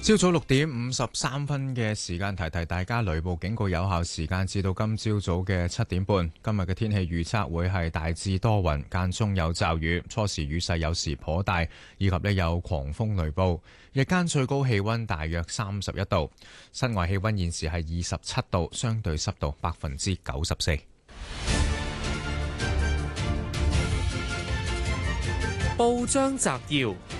朝早6:53嘅時間，提提大家雷暴警告有效時間至到今朝早嘅7點半。今日嘅天氣預測會係大致多雲，間中有驟雨，初時雨勢有時頗大，以及有狂風雷暴。日間最高氣溫大約31度，室外氣溫現時係27度，相對濕度94%。 報章摘要。